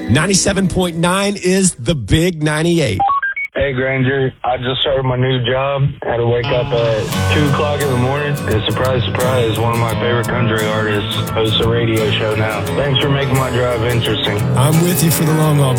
97.9 is the Big 98. Hey, Granger. I just started my new job. Had to wake up at 2 o'clock in the morning. And surprise, surprise, one of my favorite country artists hosts a radio show now. Thanks for making my drive interesting. I'm with you for the long haul.